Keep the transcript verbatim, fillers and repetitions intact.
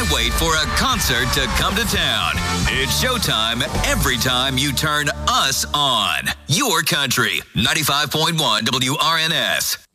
wait for a concert to come to town. It's showtime every time you turn us on. Your country, ninety-five point one W R N S.